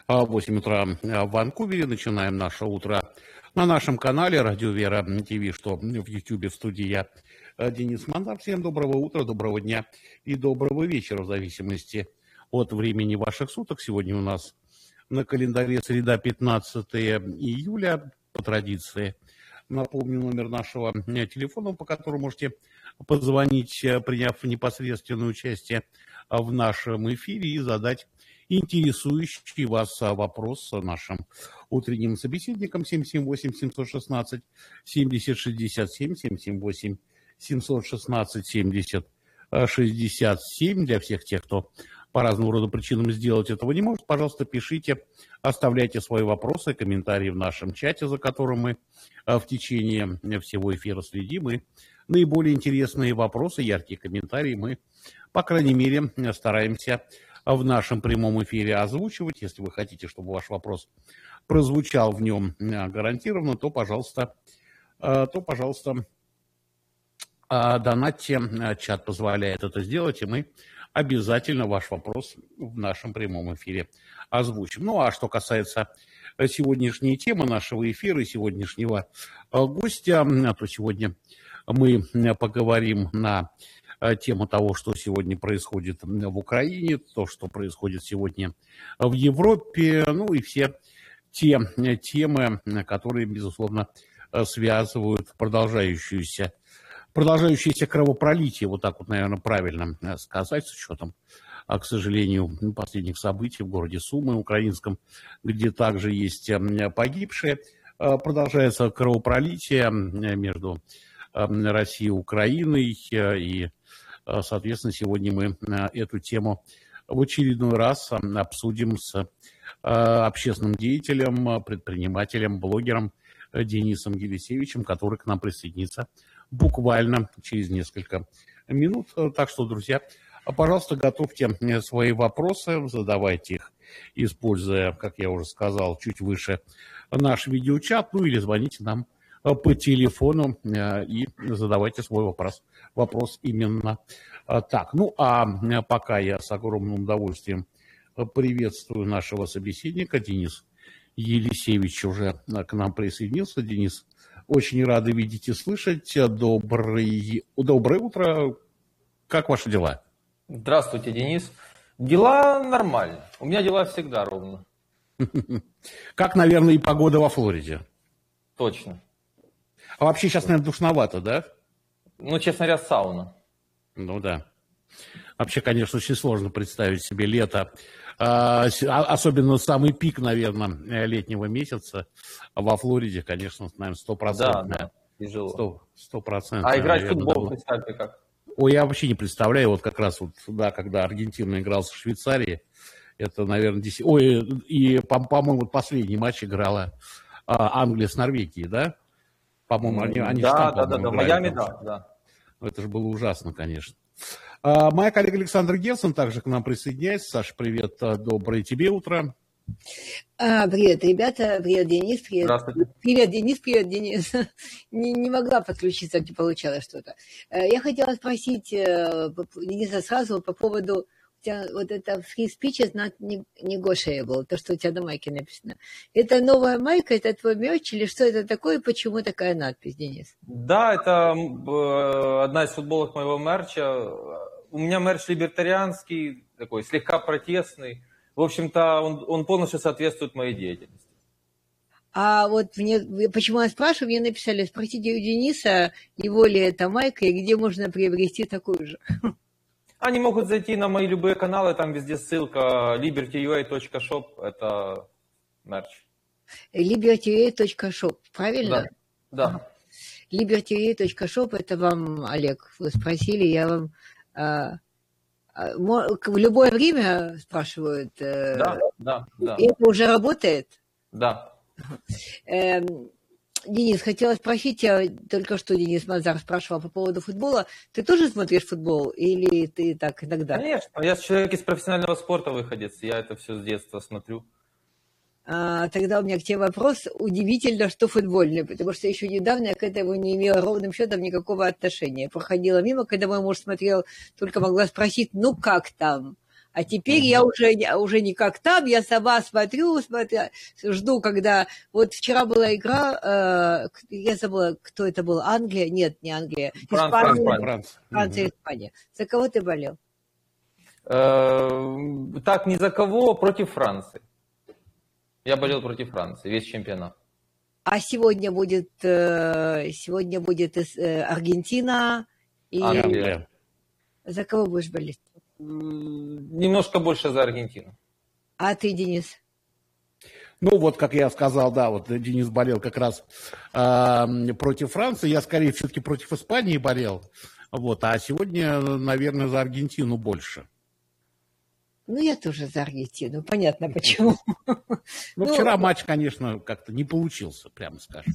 8 утра в Ванкувере. Начинаем наше утро на нашем канале Радио Вера ТВ, что в YouTube, в студии я, Денис Мандав. Всем доброго утра, доброго дня и доброго вечера, в зависимости от времени ваших суток. Сегодня у нас на календаре среда, 15 июля, по традиции. Напомню номер нашего телефона, по которому можете позвонить, приняв непосредственное участие в нашем эфире и задать интересующий вас вопрос нашим утренним собеседникам. 778-716-7067, 778-716-7067. Для всех тех, кто по разного рода причинам сделать этого не может, пожалуйста, пишите, оставляйте свои вопросы, комментарии в нашем чате, за которым мы в течение всего эфира следим. И наиболее интересные вопросы, яркие комментарии мы, по крайней мере, стараемся в нашем прямом эфире озвучивать. Если вы хотите, чтобы ваш вопрос прозвучал в нем гарантированно, то, пожалуйста, донатьте. Чат позволяет это сделать, и мы обязательно ваш вопрос в нашем прямом эфире озвучим. Ну, а что касается сегодняшней темы нашего эфира и сегодняшнего гостя, то сегодня мы поговорим на тему того, что сегодня происходит в Украине, то, что происходит сегодня в Европе, ну и все те темы, которые, безусловно, связывают продолжающееся кровопролитие, вот так вот, наверное, правильно сказать, с учетом, к сожалению, последних событий в городе Сумы украинском, где также есть погибшие. Продолжается кровопролитие между Россией и Украиной, и, соответственно, сегодня мы эту тему в очередной раз обсудим с общественным деятелем, предпринимателем, блогером Денисом Елисевичем, который к нам присоединится буквально через несколько минут. Так что, друзья, пожалуйста, готовьте свои вопросы, задавайте их, используя, как я уже сказал, чуть выше наш видеочат, ну или звоните нам по телефону и задавайте свой вопрос именно так. Ну, а пока я с огромным удовольствием приветствую нашего собеседника. Денис Елисевич уже к нам присоединился. Денис, очень рады видеть и слышать. Доброе утро. Как ваши дела? Здравствуйте, Денис. Дела нормально. У меня дела всегда ровно. Как, наверное, и погода во Флориде. Точно. А вообще сейчас, наверное, душновато, да? Ну, честно говоря, сауна. Ну да. Вообще, конечно, очень сложно представить себе лето. Особенно самый пик, наверное, летнего месяца во Флориде, конечно, наверное, 100%. Да, тяжело. 100%. А играть в футбол, представьте, как? Ой, я вообще не представляю, вот как раз вот, да, когда Аргентина играла с Швейцарией, это, наверное, по-моему, последний матч играла Англия с Норвегией, да? По-моему, они да, Майами, да. Это же было ужасно, конечно. Моя коллега Александра Герцен также к нам присоединяется. Саша, привет, доброе тебе утро. Привет, ребята, привет, Денис, привет. Здравствуйте. Привет, Денис. Не могла подключиться, не получалось что-то. Я хотела спросить Дениса сразу по поводу у тебя вот это free speech is not negotiable, то, что у тебя на майке написано. Это новая майка, это твой мерч или что это такое, почему такая надпись, Денис? Да, это одна из футболок моего мерча. У меня мерч либертарианский, такой слегка протестный. В общем-то, он полностью соответствует моей деятельности. А вот почему я спрашиваю, мне написали, спросите у Дениса, его ли это майка и где можно приобрести такую же. Они могут зайти на мои любые каналы, там везде ссылка libertyua.shop, это мерч. libertyua.shop, правильно? Да. libertyua.shop, это вам, Олег, вы спросили, я вам в любое время спрашивают. Да. И это уже работает? Да. Денис, хотела спросить, я только что Денис Мазар спрашивал по поводу футбола. Ты тоже смотришь футбол или ты так иногда? Конечно, я человек из профессионального спорта выходец, я это все с детства смотрю. Тогда у меня к тебе вопрос. Удивительно, что футбольный, потому что еще недавно я к этому не имела ровным счетом никакого отношения. Я проходила мимо, когда мой муж смотрел, только могла спросить, ну как там? А теперь я уже не как там, я сама смотрю, жду, когда... Вот вчера была игра, я забыла, кто это был, Англия? Нет, не Англия. Франция, Испания. За кого ты болел? Так, ни за кого, против Франции. Я болел против Франции, весь чемпионат. А сегодня будет Аргентина и... Англия. За кого будешь болеть? Немножко больше за Аргентину. А ты, Денис? Ну, вот, как я сказал, да, вот Денис болел как раз против Франции. Я, скорее, все-таки против Испании болел. Вот, а сегодня, наверное, за Аргентину больше. Ну, я тоже за Аргентину. Понятно, почему. Ну, вчера матч, конечно, как-то не получился, прямо скажем.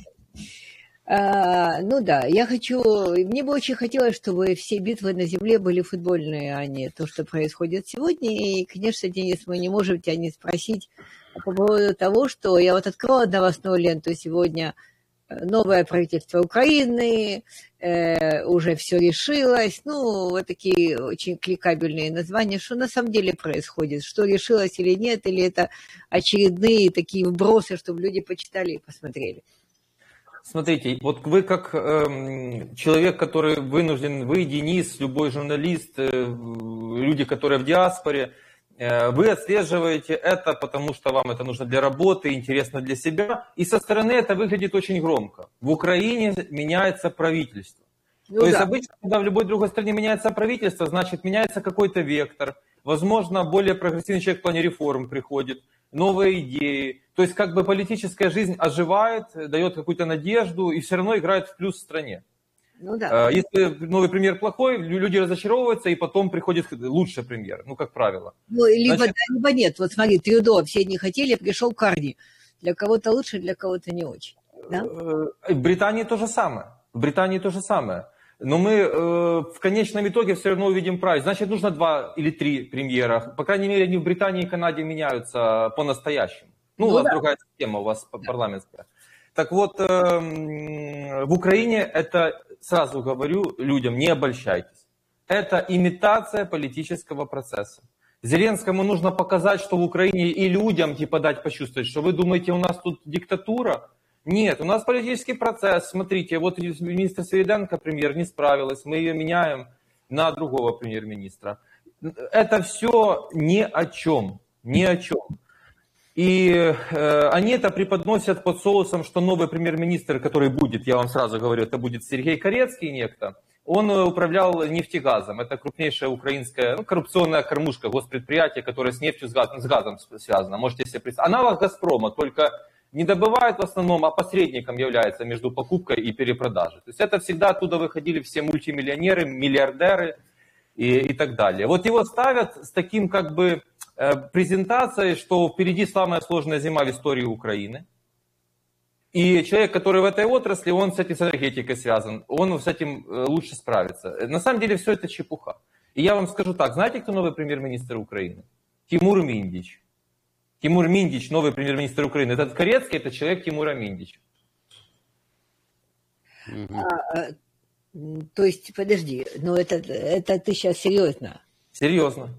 Ну да, мне бы очень хотелось, чтобы все битвы на земле были футбольные, а не то, что происходит сегодня. И, конечно, Денис, мы не можем тебя не спросить по поводу того, что я вот открыла новостную ленту сегодня. Новое правительство Украины, уже все решилось. Ну, вот такие очень кликабельные названия. Что на самом деле происходит? Что решилось или нет? Или это очередные такие вбросы, чтобы люди почитали и посмотрели? Смотрите, вот вы как человек, который вынужден, вы, Денис, любой журналист, люди, которые в диаспоре, вы отслеживаете это, потому что вам это нужно для работы, интересно для себя. И со стороны это выглядит очень громко. В Украине меняется правительство. Ну, то есть обычно, когда в любой другой стране меняется правительство, значит меняется какой-то вектор. Возможно, более прогрессивный человек в плане реформ приходит, новые идеи. То есть как бы политическая жизнь оживает, дает какую-то надежду и все равно играет в плюс в стране. Ну, да. Если новый премьер плохой, люди разочаровываются, и потом приходит лучший премьер, ну, как правило. Ну, либо нет. Вот смотри, Трюдо все не хотели, пришел Карни. Для кого-то лучше, для кого-то не очень. Да? В Британии то же самое. Но мы в конечном итоге все равно увидим прайс. Значит, нужно 2 или 3 премьера. По крайней мере, они в Британии и Канаде меняются по-настоящему. Ну, у вас другая система, у вас парламентская. Так вот, в Украине это, сразу говорю людям, не обольщайтесь. Это имитация политического процесса. Зеленскому нужно показать, что в Украине и людям типа дать почувствовать, что вы думаете, у нас тут диктатура? Нет, у нас политический процесс. Смотрите, вот министр Свириденко, премьер, не справилась, мы ее меняем на другого премьер-министра. Это все ни о чем, ни о чем. И они это преподносят под соусом, что новый премьер-министр, который будет, я вам сразу говорю, это будет Сергей Корецкий некто, он управлял нефтегазом. Это крупнейшая украинская коррупционная кормушка, госпредприятие, которое с нефтью, с газом связано. Можете себе представить. Аналог «Газпрома», только не добывает в основном, а посредником является между покупкой и перепродажей. То есть это всегда оттуда выходили все мультимиллионеры, миллиардеры и так далее. Вот его ставят с таким как бы презентацией, что впереди самая сложная зима в истории Украины. И человек, который в этой отрасли, он с энергетикой связан, он с этим лучше справится. На самом деле все это чепуха. И я вам скажу так, знаете, кто новый премьер-министр Украины? Тимур Миндич. Тимур Миндич, новый премьер-министр Украины. Этот Корецкий, это человек Тимура Миндича. То есть, подожди, но это ты сейчас серьезно? Серьезно.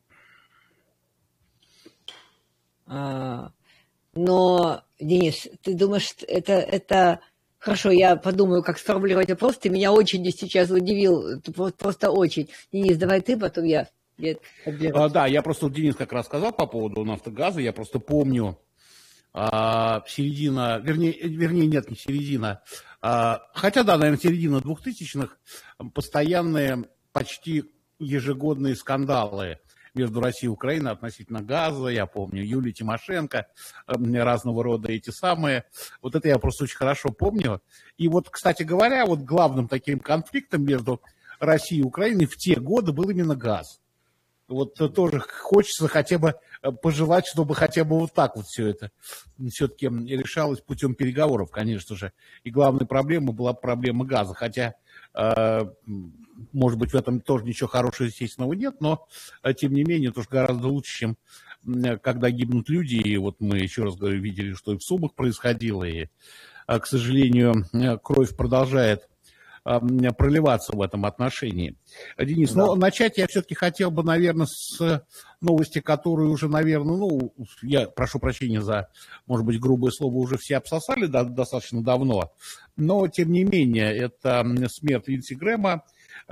Но, Денис, ты думаешь, это... Хорошо, я подумаю, как сформулировать вопрос. Ты меня очень сейчас удивил, просто очень. Денис, давай ты, потом я. Да, я просто, Денис как раз сказал по поводу «Нафтогаза», я просто помню середина, вернее, нет, не середина, хотя, да, наверное, середина 2000-х, постоянные, почти ежегодные скандалы между Россией и Украиной относительно газа, я помню, Юлия Тимошенко, разного рода эти самые, вот это я просто очень хорошо помню. И вот, кстати говоря, вот главным таким конфликтом между Россией и Украиной в те годы был именно газ. Вот тоже хочется хотя бы пожелать, чтобы хотя бы вот так вот все это все-таки решалось путем переговоров, конечно же. И главной проблемой была проблема газа, хотя, может быть, в этом тоже ничего хорошего, естественного нет, но, тем не менее, это уж гораздо лучше, чем когда гибнут люди. И вот мы, еще раз говорю, видели, что и в Сумах происходило, и, к сожалению, кровь продолжает проливаться в этом отношении. Денис, Да. но начать я все-таки хотел бы, наверное, с новости, которую уже, наверное, ну, я прошу прощения за, может быть, грубое слово, уже все обсосали достаточно давно, но, тем не менее, это смерть Линдси Грэма,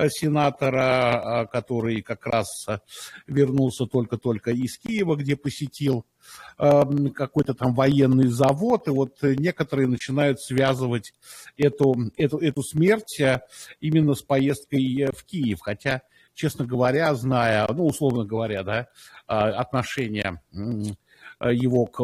сенатора, который как раз вернулся только-только из Киева, где посетил какой-то там военный завод, и вот некоторые начинают связывать эту смерть именно с поездкой в Киев, хотя, честно говоря, зная, ну, условно говоря, да, отношение его к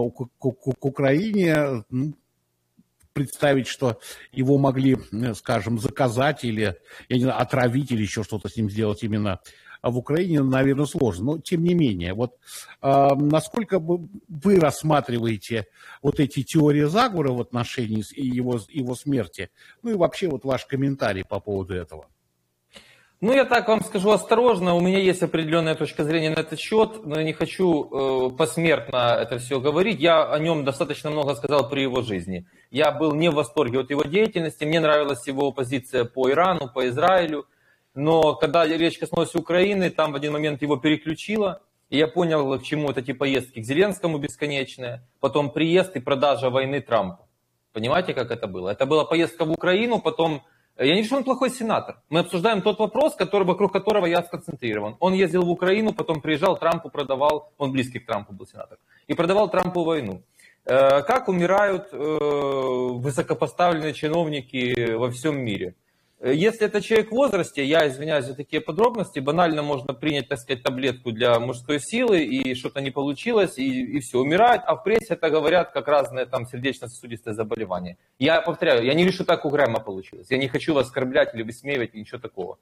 Украине, представить, что его могли, скажем, заказать или, я не знаю, отравить или еще что-то с ним сделать именно в Украине, наверное, сложно. Но, тем не менее, вот насколько вы рассматриваете вот эти теории заговора в отношении его смерти, ну и вообще вот ваш комментарий по поводу этого? Ну, я так вам скажу осторожно, у меня есть определенная точка зрения на этот счет, но я не хочу посмертно это все говорить. Я о нем достаточно много сказал при его жизни. Я был не в восторге от его деятельности, мне нравилась его позиция по Ирану, по Израилю, но когда речь коснулась Украины, там в один момент его переключило, и я понял, к чему это эти поездки к Зеленскому бесконечные, потом приезд и продажа войны Трампу. Понимаете, как это было? Это была поездка в Украину, потом... Я не вижу, что он плохой сенатор. Мы обсуждаем тот вопрос, вокруг которого я сконцентрирован. Он ездил в Украину, потом приезжал, Трампу продавал, он близкий к Трампу был сенатор, и продавал Трампу войну. Как умирают высокопоставленные чиновники во всем мире? Если это человек в возрасте, я извиняюсь за такие подробности, банально можно принять, так сказать, таблетку для мужской силы, и что-то не получилось, и все, умирает, а в прессе это говорят как разные там сердечно-сосудистые заболевания. Я повторяю, я не вижу, так у Грэма получилось. Я не хочу вас оскорблять или высмеивать, ничего такого.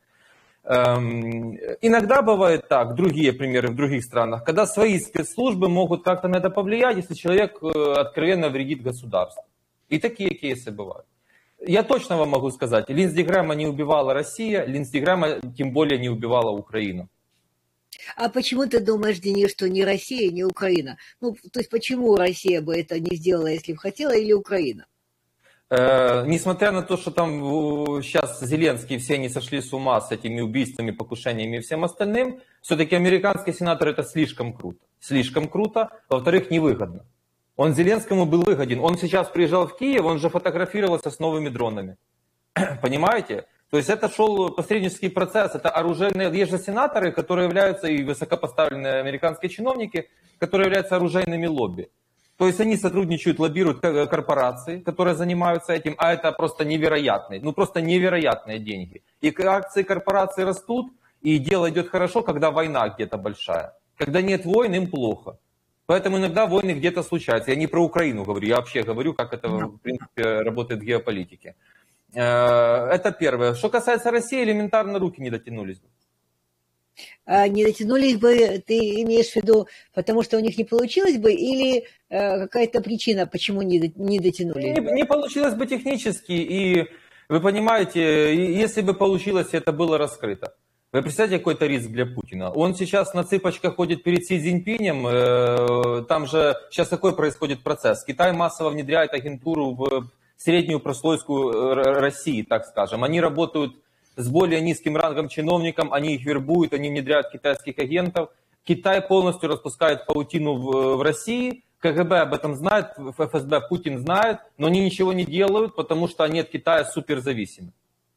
Иногда бывает так, другие примеры в других странах, когда свои спецслужбы могут как-то на это повлиять, если человек откровенно вредит государству. И такие кейсы бывают. Я точно вам могу сказать, Линдси Грэма не убивала Россия, Линдси Грэма тем более не убивала Украину. А почему ты думаешь, Денис, что ни Россия, ни Украина? Ну, то есть почему Россия бы это не сделала, если бы хотела, или Украина? Несмотря на то, что там сейчас Зеленский, все они сошли с ума с этими убийствами, покушениями и всем остальным, все-таки американский сенатор это слишком круто. Слишком круто, во-вторых, невыгодно. Он Зеленскому был выгоден. Он сейчас приезжал в Киев, он же фотографировался с новыми дронами. Понимаете? То есть это шел посреднический процесс, это оружейные... Есть же сенаторы, которые являются, и высокопоставленные американские чиновники, которые являются оружейными лобби. То есть они сотрудничают, лоббируют корпорации, которые занимаются этим, а это просто невероятные, ну просто невероятные деньги. И акции корпораций растут, и дело идет хорошо, когда война где-то большая. Когда нет войн, им плохо. Поэтому иногда войны где-то случаются. Я не про Украину говорю, я вообще говорю, как это в принципе работает в геополитике. Это первое. Что касается России, элементарно руки не дотянулись бы. Не дотянулись бы, ты имеешь в виду, потому что у них не получилось бы, или какая-то причина, почему не дотянулись? Не получилось бы технически, и вы понимаете, если бы получилось, это было раскрыто. Вы представляете, какой-то риск для Путина? Он сейчас на цыпочках ходит перед Си Цзиньпинем, там же сейчас какой происходит процесс? Китай массово внедряет агентуру в среднюю прослойку России, так скажем. Они работают с более низким рангом чиновникам, они их вербуют, они внедряют китайских агентов. Китай полностью распускает паутину в России, КГБ об этом знает, ФСБ Путин знает, но они ничего не делают, потому что они от Китая суперзависимы.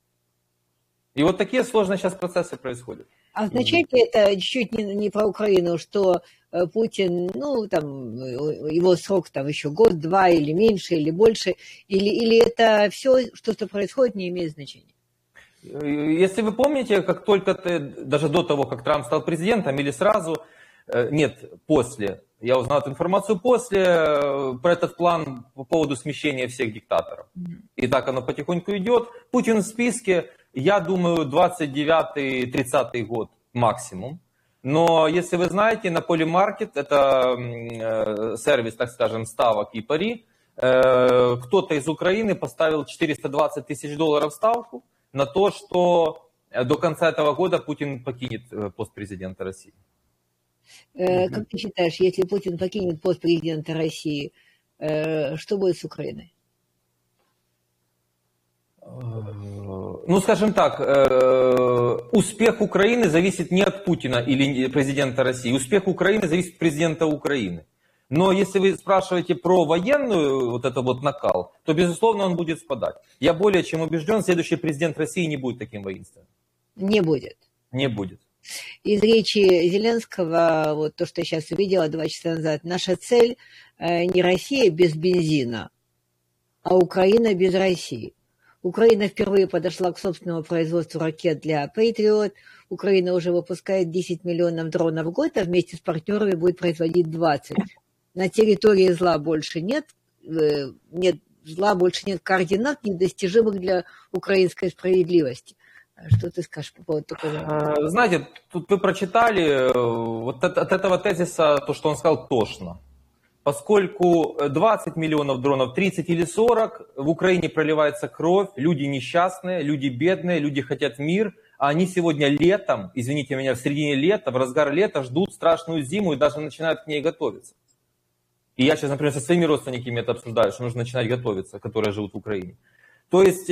И вот такие сложные сейчас процессы происходят. А означает ли это чуть-чуть не про Украину, что Путин, ну, там, его срок там еще год, два, или меньше, или больше, или это все, что происходит, не имеет значения? Если вы помните, как только даже до того, как Трамп стал президентом, или сразу, нет, после, я узнал эту информацию после, про этот план по поводу смещения всех диктаторов. И так оно потихоньку идет. Путин в списке, я думаю, 29-30 год максимум. Но если вы знаете, на Polymarket, это сервис, так скажем, ставок и пари, кто-то из Украины поставил $420 тысяч ставку на то, что до конца этого года Путин покинет пост президента России. Как ты считаешь, если Путин покинет пост президента России, что будет с Украиной? Ну, скажем так, успех Украины зависит не от Путина или президента России. Успех Украины зависит от президента Украины. Но если вы спрашиваете про военную вот это вот накал, то, безусловно, он будет спадать. Я более чем убежден, следующий президент России не будет таким воинственным. Не будет. Не будет. Из речи Зеленского, вот то, что я сейчас увидела 2 часа назад, наша цель не Россия без бензина, а Украина без России. Украина впервые подошла к собственному производству ракет для Patriot. Украина уже выпускает 10 миллионов дронов в год, а вместе с партнерами будет производить 20. На территории зла больше нет координат, недостижимых для украинской справедливости. Что ты скажешь по поводу такого? Знаете, тут вы прочитали вот от этого тезиса то, что он сказал, тошно. Поскольку 20 миллионов дронов, 30 или 40, в Украине проливается кровь, люди несчастные, люди бедные, люди хотят мир, а они сегодня летом, извините меня, в середине лета, в разгар лета ждут страшную зиму и даже начинают к ней готовиться. И я сейчас, например, со своими родственниками это обсуждаю, что нужно начинать готовиться, которые живут в Украине. То есть,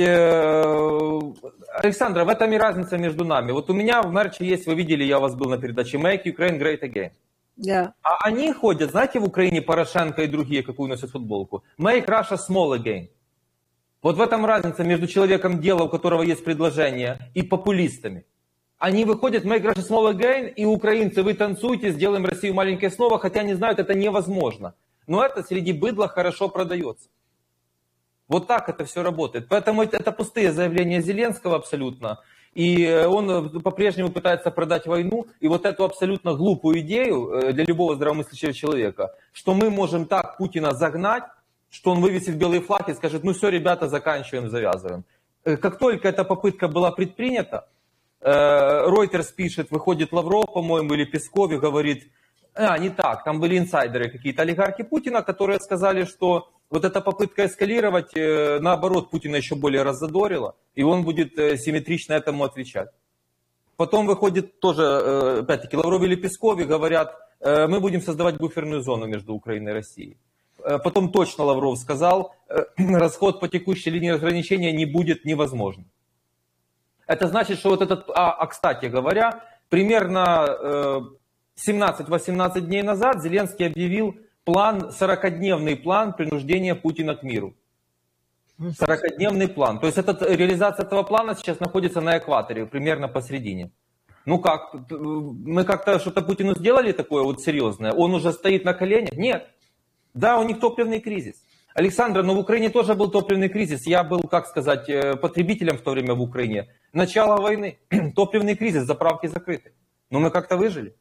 Александра, в этом и разница между нами. Вот у меня в мерче есть, вы видели, я у вас был на передаче, Make Ukraine Great Again. Да. А они ходят, знаете, в Украине Порошенко и другие, какую носят футболку? Make Russia Small Again. Вот в этом разница между человеком дела, у которого есть предложение, и популистами. Они выходят Make Russia Small Again, и украинцы, вы танцуйте, сделаем Россию маленькой снова, хотя они знают, это невозможно. Но это среди быдла хорошо продается. Вот так это все работает. Поэтому это пустые заявления Зеленского абсолютно. И он по-прежнему пытается продать войну. И вот эту абсолютно глупую идею для любого здравомыслящего человека, что мы можем так Путина загнать, что он вывесит белый флаг и скажет, ну все, ребята, заканчиваем, завязываем. Как только эта попытка была предпринята, Reuters пишет, выходит Лавров, по-моему, или Песков и говорит, не так, там были инсайдеры, какие-то олигархи Путина, которые сказали, что вот эта попытка эскалировать, наоборот, Путина еще более раззадорила, и он будет симметрично этому отвечать. Потом выходит тоже, опять-таки, Лавров или Песков и говорят, мы будем создавать буферную зону между Украиной и Россией. Потом точно Лавров сказал, расход по текущей линии разграничения не будет невозможен. Это значит, что вот этот, кстати говоря, примерно 17-18 дней назад Зеленский объявил план, 40-дневный план принуждения Путина к миру. 40-дневный план. То есть реализация этого плана сейчас находится на экваторе, примерно посередине. Ну как, мы как-то что-то Путину сделали такое вот серьезное? Он уже стоит на коленях? Нет. Да, у них топливный кризис. Александра, но в Украине тоже был топливный кризис. Я был, как сказать, потребителем в то время в Украине. Начало войны, топливный кризис, заправки закрыты. Но мы как-то выжили.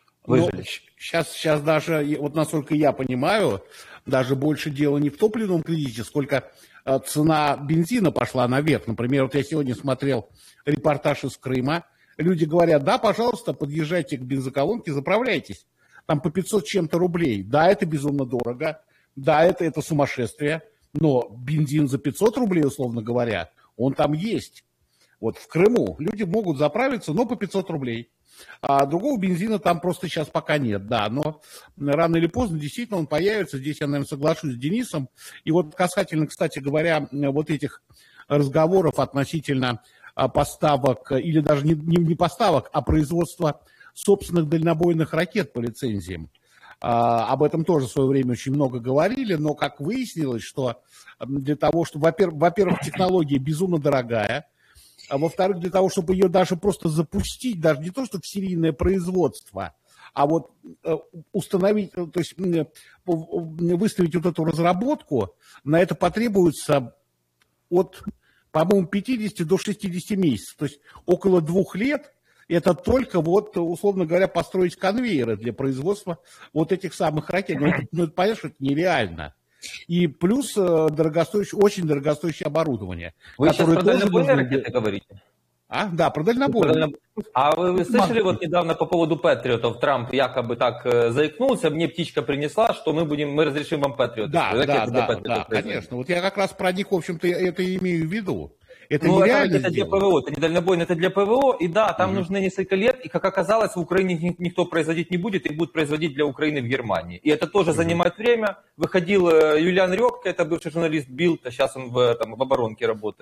Сейчас даже, вот насколько я понимаю, даже больше дело не в топливном кризисе, сколько цена бензина пошла наверх. Например, вот я сегодня смотрел репортаж из Крыма. Люди говорят, да, пожалуйста, подъезжайте к бензоколонке, заправляйтесь. Там по 500 чем-то рублей. Да, это безумно дорого. Да, это сумасшествие. Но бензин за 500 рублей, условно говоря, он там есть. Вот в Крыму люди могут заправиться, но по 500 рублей. А другого бензина там просто сейчас пока нет, да, но рано или поздно действительно он появится, здесь я, наверное, соглашусь с Денисом. И вот касательно, кстати говоря, вот этих разговоров относительно поставок, или даже не поставок, а производства собственных дальнобойных ракет по лицензиям. Об этом тоже в свое время очень много говорили, но как выяснилось, что для того, чтобы, во-первых, технология безумно дорогая, а во-вторых, для того, чтобы ее даже просто запустить, даже не то, что в серийное производство, а вот установить, то есть выставить вот эту разработку, на это потребуется от, по-моему, 50 до 60 месяцев. То есть около 2 лет это только вот, условно говоря, построить конвейеры для производства вот этих самых ракет. Ну, это понятно, что это нереально. И плюс очень дорогостоящее оборудование. Вы сейчас про дальнобойные ракеты говорите? Да, про дальнобойные. А вы слышали вот недавно по поводу Патриотов? Трамп якобы так заикнулся, мне птичка принесла, что мы разрешим вам Патриоты. Да, конечно. Вот я как раз про них, в общем-то, это имею в виду. Это это для ПВО, это не дальнобойно, это для ПВО. И да, там нужны несколько лет. И, как оказалось, в Украине никто производить не будет, их будут производить для Украины в Германии. И это тоже занимает время. Выходил Юлиан Рёбко, это бывший журналист Билд, а сейчас он в оборонке работает.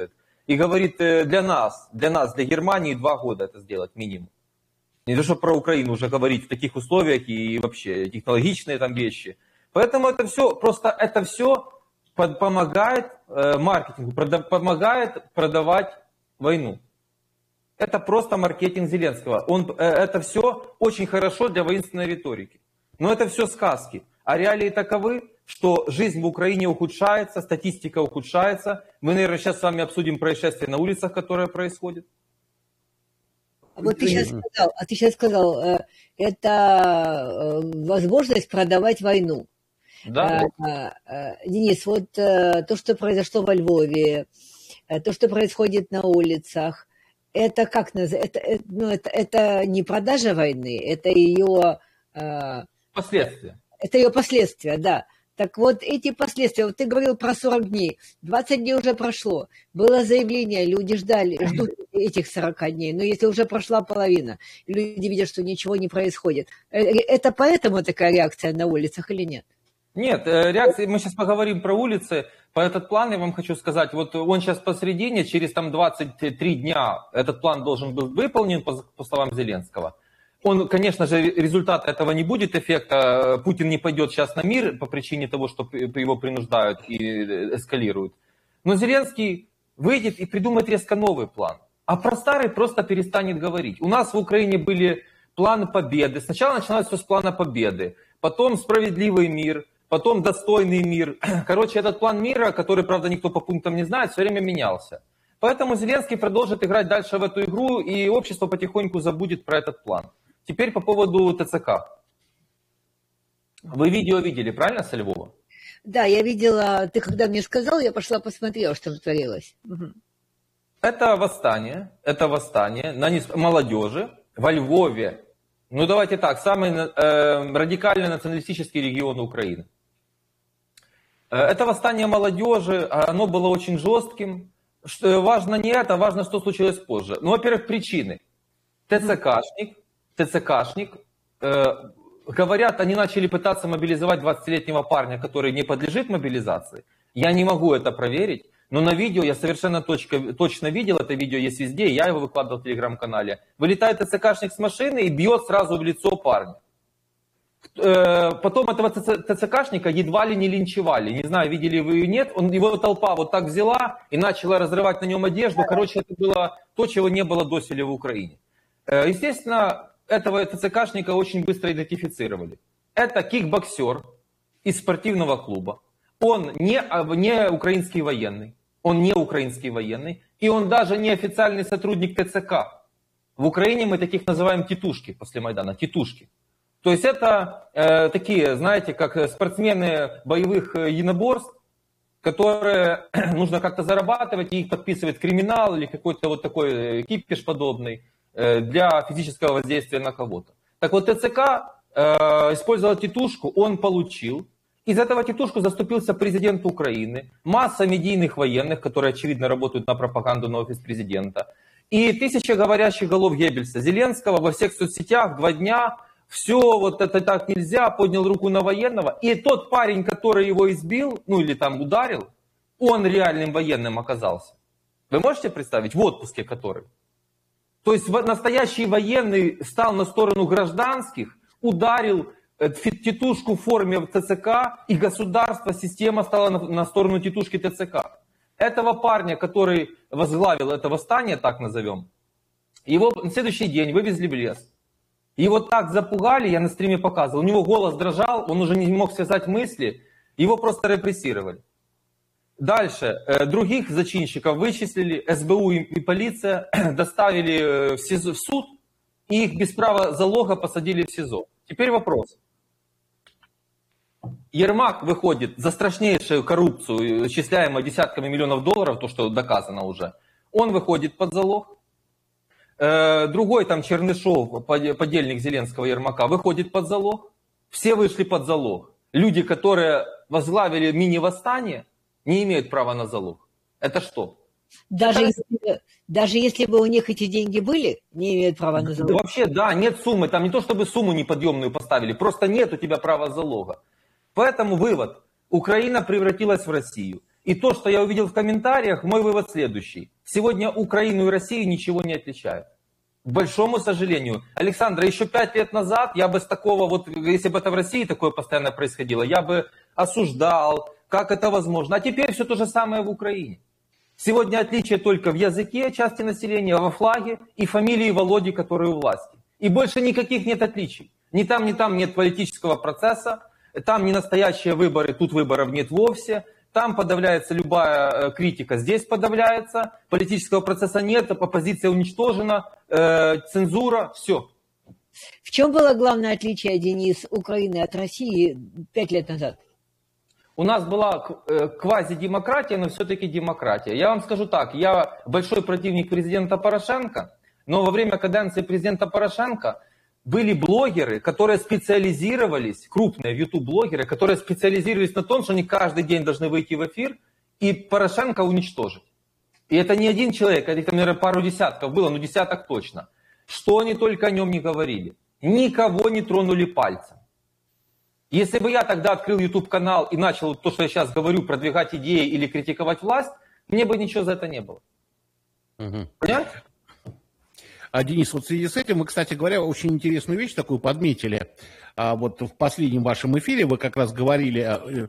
и говорит, для нас, для Германии 2 года это сделать минимум. Не то, что про Украину уже говорить в таких условиях и вообще технологичные там вещи. Поэтому это все, просто это все помогает маркетингу, помогает продавать войну. Это просто маркетинг Зеленского. Это все очень хорошо для воинственной риторики. Но это все сказки. А реалии таковы, что жизнь в Украине ухудшается, статистика ухудшается. Мы, наверное, сейчас с вами обсудим происшествия на улицах, которые происходят. Вот ты сейчас сказал, это возможность продавать войну. Да. Денис, вот то, что произошло во Львове, то, что происходит на улицах, это как называется? Это не продажа войны, это ее последствия. Это ее последствия, да. Так вот, эти последствия, вот ты говорил про 40 дней, 20 дней уже прошло, было заявление, люди ждут этих 40 дней, но если уже прошла половина, люди видят, что ничего не происходит, это поэтому такая реакция на улицах или нет? Нет, реакция, мы сейчас поговорим про улицы, по этот план я вам хочу сказать, вот он сейчас посередине, через там 23 дня этот план должен был выполнен, по словам Зеленского. Он, конечно же, результата этого не будет, эффекта. Путин не пойдет сейчас на мир по причине того, что его принуждают и эскалируют. Но Зеленский выйдет и придумает резко новый план. А про старый просто перестанет говорить. У нас в Украине были планы победы. Сначала начиналось все с плана победы. Потом справедливый мир. Потом достойный мир. Короче, этот план мира, который, правда, никто по пунктам не знает, все время менялся. Поэтому Зеленский продолжит играть дальше в эту игру, и общество потихоньку забудет про этот план. Теперь по поводу ТЦК. Вы видео видели, правильно, со Львова? Да, я видела, ты когда мне сказал, я пошла посмотрела, что там творилось. Это восстание молодежи во Львове. Ну давайте так, самый радикальный националистический регион Украины. Это восстание молодежи, оно было очень жестким. Важно не это, важно, что случилось позже. Ну, во-первых, причины. ТЦКшник, говорят, они начали пытаться мобилизовать 20-летнего парня, который не подлежит мобилизации. Я не могу это проверить, но на видео я совершенно точно видел, это видео есть везде, я его выкладывал в телеграм-канале. Вылетает ТЦКшник с машины и бьет сразу в лицо парня. Потом этого ТЦКшника едва ли не линчевали, не знаю, видели вы или нет, его толпа вот так взяла и начала разрывать на нем одежду. Короче, это было то, чего не было доселе в Украине. Естественно, этого ТЦКшника очень быстро идентифицировали. Это кикбоксер из спортивного клуба. Он не украинский военный, и он даже не официальный сотрудник ТЦК. В Украине мы таких называем титушки после Майдана, титушки. То есть это такие, знаете, как спортсмены боевых единоборств, которые нужно как-то зарабатывать, и их подписывает криминал или какой-то вот такой кипиш подобный для физического воздействия на кого-то. Так вот, ТЦК использовал титушку, он получил. Из этого титушку заступился президент Украины, масса медийных военных, которые, очевидно, работают на пропаганду на офис президента, и 1000 говорящих голов Геббельса. Зеленского во всех соцсетях 2 дня, все, вот это так нельзя, поднял руку на военного. И тот парень, который его избил, ну или там ударил, он реальным военным оказался. Вы можете представить, в отпуске который? То есть настоящий военный стал на сторону гражданских, ударил титушку в форме ТЦК, и государство, система стала на сторону титушки ТЦК. Этого парня, который возглавил это восстание, так назовем, его на следующий день вывезли в лес. Его так запугали, я на стриме показывал, у него голос дрожал, он уже не мог связать мысли, его просто репрессировали. Дальше, других зачинщиков вычислили, СБУ и полиция доставили в суд, и их без права залога посадили в СИЗО. Теперь вопрос. Ермак выходит за страшнейшую коррупцию, исчисляемую десятками миллионов долларов, то, что доказано уже. Он выходит под залог. Другой там Чернышов, подельник Зеленского Ермака, выходит под залог. Все вышли под залог. Люди, которые возглавили мини-восстание, не имеют права на залог. Это что? Даже если бы у них эти деньги были, не имеют права на залог. Вообще, да, нет суммы. Там не то, чтобы сумму неподъемную поставили, просто нет у тебя права залога. Поэтому вывод. Украина превратилась в Россию. И то, что я увидел в комментариях, мой вывод следующий. Сегодня Украину и Россию ничего не отличает. К большому сожалению. Александра, еще 5 лет назад я бы с такого, вот если бы это в России такое постоянно происходило, я бы осуждал, как это возможно. А теперь все то же самое в Украине. Сегодня отличие только в языке части населения, во флаге и фамилии Володи, который у власти. И больше никаких нет отличий. Ни там нет политического процесса, там не настоящие выборы, тут выборов нет вовсе. Там подавляется любая критика, здесь подавляется, политического процесса нет, оппозиция уничтожена, цензура, все. В чем было главное отличие, Денис, Украины от России 5 лет назад? У нас была квазидемократия, но все-таки демократия. Я вам скажу так, я большой противник президента Порошенко, но во время каденции президента Порошенко были блогеры, которые специализировались, крупные YouTube-блогеры, которые специализировались на том, что они каждый день должны выйти в эфир и Порошенко уничтожить. И это не один человек, это, наверное, пару десятков было, ну десяток точно. Что они только о нем не говорили. Никого не тронули пальцем. Если бы я тогда открыл YouTube-канал и начал то, что я сейчас говорю, продвигать идеи или критиковать власть, мне бы ничего за это не было. Понимаете? Денис, вот в связи с этим вы, кстати говоря, очень интересную вещь такую подметили. Вот в последнем вашем эфире вы как раз говорили,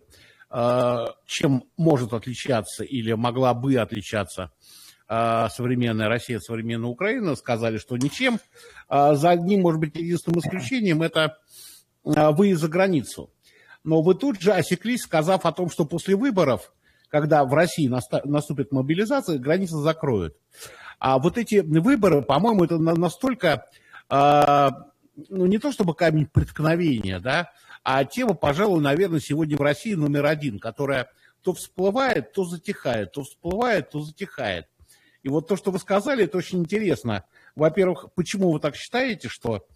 чем может отличаться или могла бы отличаться современная Россия от современной Украины. Сказали, что ничем. За одним, может быть, единственным исключением это выезд за границу. Но вы тут же осеклись, сказав о том, что после выборов, когда в России наступит мобилизация, границы закроют. А вот эти выборы, по-моему, это настолько, ну, не то чтобы камень преткновения, да, а тема, пожалуй, наверное, сегодня в России номер один, которая то всплывает, то затихает, то всплывает, то затихает. И вот то, что вы сказали, это очень интересно. Во-первых, почему вы так считаете, что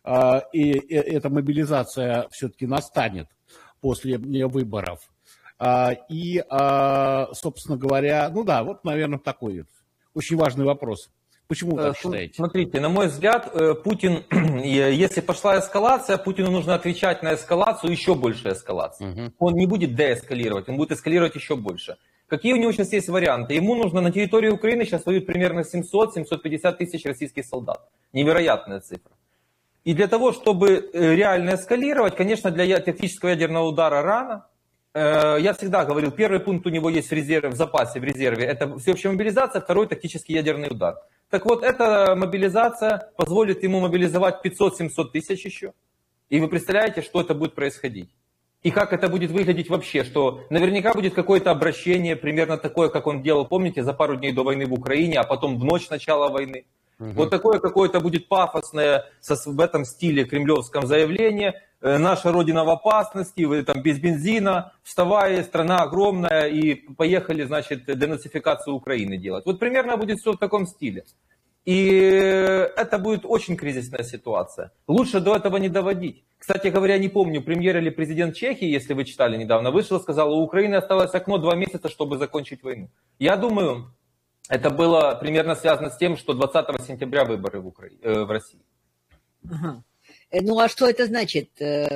эта мобилизация все-таки настанет после выборов? И, собственно говоря, ну да, вот, наверное, такой очень важный вопрос. Почему вы так считаете? Смотрите, на мой взгляд, Путин, если пошла эскалация, Путину нужно отвечать на эскалацию, еще больше эскалации. Он не будет деэскалировать, он будет эскалировать еще больше. Какие у него сейчас есть варианты? Ему нужно на территории Украины сейчас воюют примерно 700-750 тысяч российских солдат. Невероятная цифра. И для того, чтобы реально эскалировать, конечно, для тактического ядерного удара рано. Я всегда говорил, первый пункт у него есть в запасе, в резерве, это всеобщая мобилизация, второй тактический ядерный удар. Так вот, эта мобилизация позволит ему мобилизовать 500-700 тысяч еще. И вы представляете, что это будет происходить? И как это будет выглядеть вообще, что наверняка будет какое-то обращение, примерно такое, как он делал, помните, за пару дней до войны в Украине, а потом в ночь начала войны. Вот такое какое-то будет пафосное в этом стиле кремлевском заявление. Наша Родина в опасности, вы там без бензина, вставай, страна огромная, и поехали, значит, денацификацию Украины делать. Вот примерно будет все в таком стиле. И это будет очень кризисная ситуация. Лучше до этого не доводить. Кстати говоря, не помню, премьер или президент Чехии, если вы читали недавно, вышел и сказал, у Украины осталось окно 2 месяца, чтобы закончить войну. Я думаю, это было примерно связано с тем, что 20 сентября выборы в России. Ага. Ну а что это значит?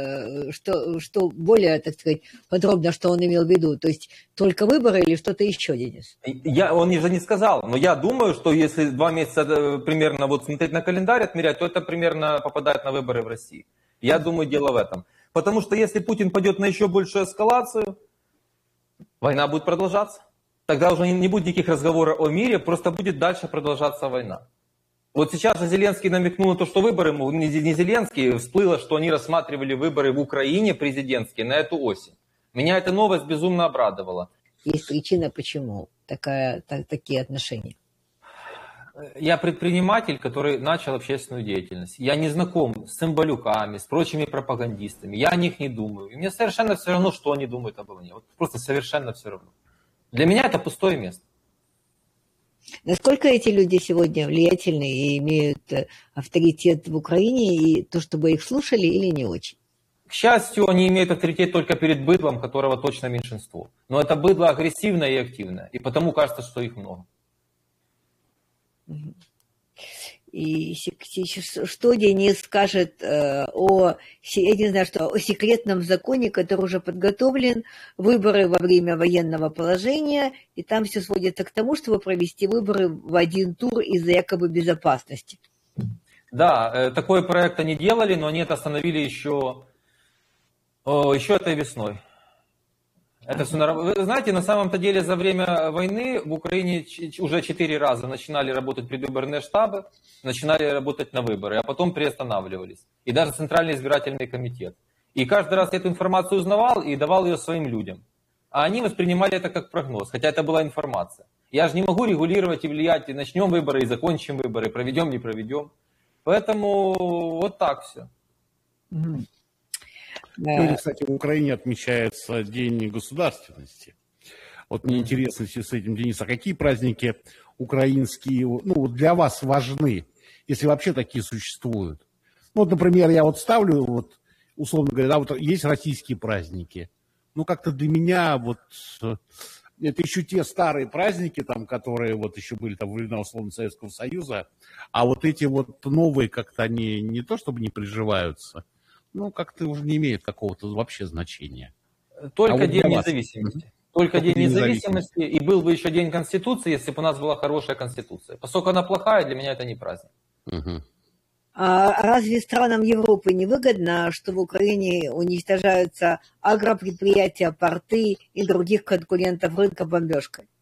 Что более, так сказать, подробно, что он имел в виду? То есть только выборы или что-то еще, Денис? Он же не сказал, но я думаю, что если 2 месяца примерно вот смотреть на календарь, отмерять, то это примерно попадает на выборы в России. Я думаю, дело в этом. Потому что если Путин пойдет на еще большую эскалацию, война будет продолжаться. Тогда уже не будет никаких разговоров о мире, просто будет дальше продолжаться война. Вот сейчас же Зеленский намекнул на то, что выборы, не Зеленский, всплыло, что они рассматривали выборы в Украине президентские на эту осень. Меня эта новость безумно обрадовала. Есть причина, почему такие отношения. Я предприниматель, который начал общественную деятельность. Я не знаком с цымбалюками, с прочими пропагандистами. Я о них не думаю. И мне совершенно все равно, что они думают обо мне. Вот просто совершенно все равно. Для меня это пустое место. Насколько эти люди сегодня влиятельны и имеют авторитет в Украине, и то, чтобы их слушали, или не очень? К счастью, они имеют авторитет только перед быдлом, которого точно меньшинство. Но это быдло агрессивное и активное, и потому кажется, что их много. И что Денис скажет о, я не знаю, что, о секретном законе, который уже подготовлен, выборы во время военного положения, и там все сводится к тому, чтобы провести выборы в один тур из-за якобы безопасности. Да, такой проект они делали, но они это остановили еще этой весной. Это все Вы знаете, на самом-то деле за время войны в Украине уже 4 раза начинали работать предвыборные штабы, начинали работать на выборы, а потом приостанавливались. И даже Центральный избирательный комитет. И каждый раз эту информацию узнавал и давал ее своим людям. А они воспринимали это как прогноз, хотя это была информация. Я же не могу регулировать и влиять, и начнем выборы, и закончим выборы, проведем, не проведем. Поэтому вот так все. Сегодня, кстати, в Украине отмечается День государственности. Вот мне интересно с этим, Денис, а какие праздники украинские, ну, для вас важны, если вообще такие существуют? Ну, вот, например, я вот ставлю, вот, условно говоря, да, вот есть российские праздники. Ну, как-то для меня вот это еще те старые праздники, там, которые вот еще были там во времена условно Советского Союза, а вот эти вот новые как-то они не то чтобы не приживаются, ну, как-то уже не имеет какого-то вообще значения. Только День независимости. Только День независимости. И был бы еще День Конституции, если бы у нас была хорошая Конституция. Поскольку она плохая, для меня это не праздник. А разве странам Европы не выгодно, что в Украине уничтожаются агропредприятия, порты и других конкурентов рынка бомбежкой?